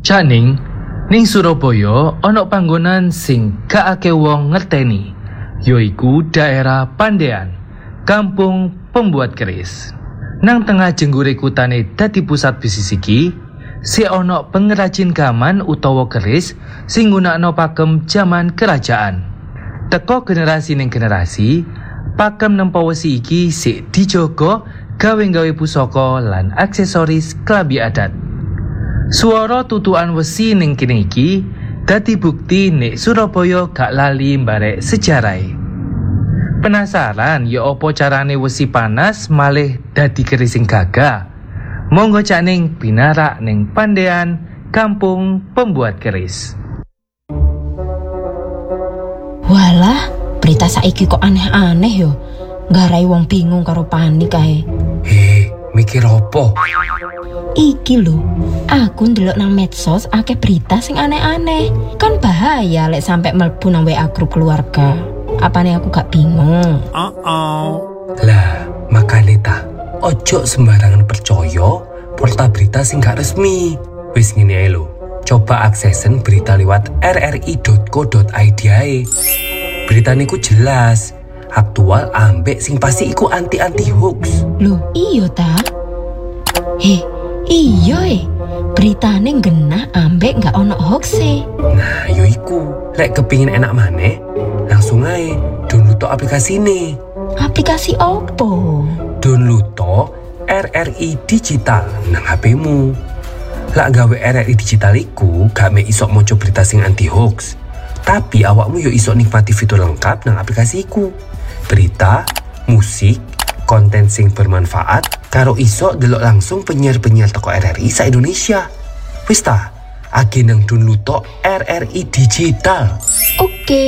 Caning, ning Surabaya ana panggonan sing gak akeh wong ngerteni, yaiku daerah Pandean, kampung pembuat keris. Nang tengah jenggure kutane dadi pusat bisnis iki, si ana pengrajin gaman utawa keris sing nggunakno pakem jaman kerajaan. Teko generasi ning generasi, pakem nempa wesi iki sik dijogo gawe pusaka lan aksesoris klambi adat. Suara tutukan wesi ning kene iki dadi bukti nek Surabaya gak lali mbarek sejarah. Penasaran ya apa carane wesi panas malih dadi keris sing gagah? Monggo cak ning pinarak ning Pandean, kampung pembuat keris. Walah, berita saiki kok aneh-aneh yo. Garai wong bingung karo panik kae. Mikir apa? Iki lho, aku ndelok nang medsos akeh berita sing aneh-aneh. Kan bahaya lek sampe mlebu nang WA grup keluarga. Apane aku gak bingung. Lah, makane ta, ojo sembarangan percaya portal berita sing gak resmi. Wis ngene ae lho. Coba aksesen berita lewat rri.co.id ae. Berita niku jelas, aktual ambek sing pasti iku anti hoax. Loh, iya ta? Iya beritane genah ambek gak ono hoax e. Nah, yo iku. Lek kepingin enak maneh, langsung ae download to aplikasi ini. Aplikasi opo? Download to RRI Digital nang HP-mu. Lak gawe RRI Digital iku gak mek iso maca berita sing anti hoax, tapi awakmu yo iso nikmati fitur lengkap nang aplikasi iku. Berita, musik, konten sing bermanfaat, karo iso delok langsung penyiar-penyiar teko RRI sa-Indonesia. Wis ta, agi nang download to RRI Digital. Oke.